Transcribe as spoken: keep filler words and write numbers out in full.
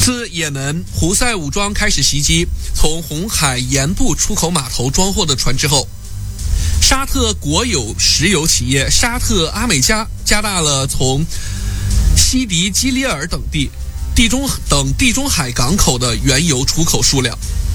自也门胡塞武装开始袭击从红海沿部出口码头装货的船之后，沙特国有石油企业沙特阿美加加大了从西迪基里尔等地地中等地中海港口的原油出口数量。